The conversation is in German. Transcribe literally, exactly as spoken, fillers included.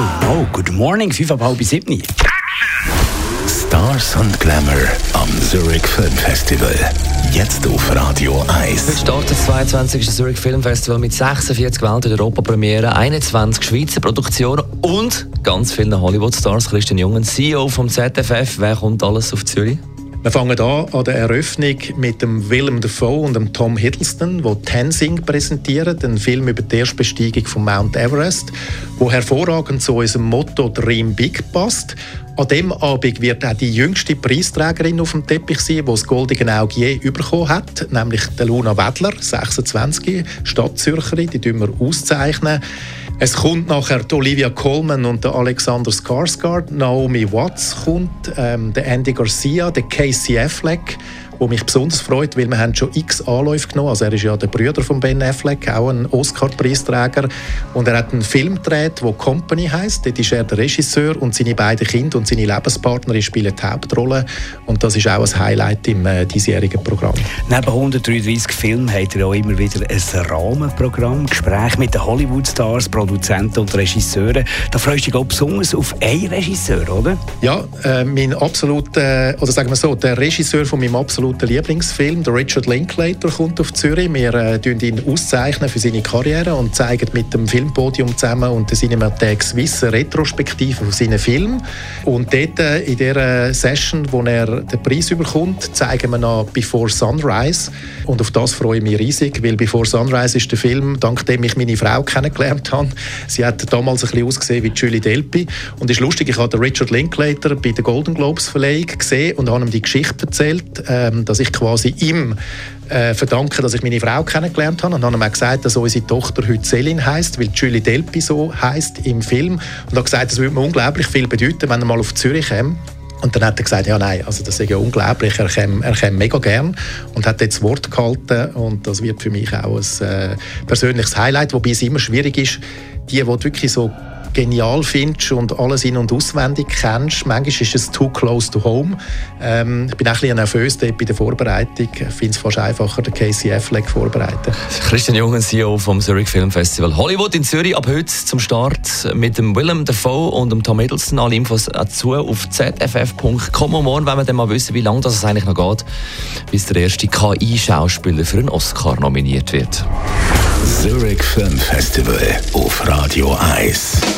Oh, good morning, fünf ab halb sieben. Stars und Glamour am Zurich Film Festival. Jetzt auf Radio eins. Heute startet das zweiundzwanzigste Zurich Film Festival mit sechsundvierzig weltweiten Europapremieren, einundzwanzig Schweizer Produktionen und ganz vielen Hollywood-Stars. Christian Jungen, C E O vom Z F F. Wer kommt alles auf Zürich? Wir fangen an an der Eröffnung mit dem Willem Dafoe und dem Tom Hiddleston, die Tenzing präsentieren, einen Film über die Erstbesteigung von Mount Everest, wo hervorragend zu unserem Motto «Dream Big» passt. An diesem Abend wird auch die jüngste Preisträgerin auf dem Teppich sein, die das Goldene Auge je bekommen hat, nämlich die Luna Wedler, sechsundzwanzig, Stadtzürcherin, die wir auszeichnen. Es kommt nachher die Olivia Colman und der Alexander Skarsgård, Naomi Watts kommt, ähm, der Andy Garcia, der Casey Affleck, wo mich besonders freut, weil wir haben schon x Anläufe genommen. Also er ist ja der Bruder von Ben Affleck, auch ein Oscar-Preisträger. Und er hat einen Film gedreht, der «Company» heisst. Dort ist er der Regisseur und seine beiden Kinder und seine Lebenspartnerin spielen die Hauptrolle. Und das ist auch ein Highlight im äh, diesjährigen Programm. Neben hundertdreiunddreißig Filmen hat er auch immer wieder ein Rahmenprogramm, Gespräche mit den Hollywood-Stars, Produzenten und Regisseuren. Da freust du dich auch besonders auf einen Regisseur, oder? Ja, äh, mein absoluter, oder sagen wir so, der Regisseur von meinem absoluten Lieblingsfilm, der Richard Linklater, kommt auf Zürich. Wir äh, zeichnen ihn auszeichnen für seine Karriere und zeigen mit dem Filmpodium zusammen und der Cinematheque Suisse eine Retrospektive von seinen Filmen. Und dort äh, in dieser Session, wo er den Preis bekommt, zeigen wir noch «Before Sunrise». Und auf das freue ich mich riesig, weil «Before Sunrise» ist der Film, dank dem ich meine Frau kennengelernt habe. Sie hat damals ein bisschen ausgesehen wie Julie Delpy. Und es ist lustig, ich habe den Richard Linklater bei der Golden Globes Verleihung gesehen und habe ihm die Geschichte erzählt, ähm, dass ich quasi ihm äh, verdanke, dass ich meine Frau kennengelernt habe. Und dann haben wir gesagt, dass unsere Tochter heute Céline heisst, weil Julie Delpy so heisst im Film. Und er hat gesagt, das würde mir unglaublich viel bedeuten, wenn er mal auf Zürich käme. Und dann hat er gesagt, ja nein, also das ist ja unglaublich, er käme, er käme mega gern und hat jetzt das Wort gehalten und das wird für mich auch ein äh, persönliches Highlight, wobei es immer schwierig ist, die, die wirklich so genial findest und alles in- und auswendig kennst. Manchmal ist es too close to home. Ähm, ich bin auch ein bisschen nervös bei der Vorbereitung. Ich finde es fast einfacher, den Casey Affleck vorbereiten. Christian Jungen, C E O vom Zurich Film Festival Hollywood in Zürich, ab heute zum Start mit dem Willem Dafoe und dem Tom Hiddleston. Alle Infos dazu auf z f f punkt com. Und morgen wollen wir dann mal wissen, wie lange das eigentlich noch geht, bis der erste K I-Schauspieler für einen Oscar nominiert wird. Zurich Film Festival auf Radio eins.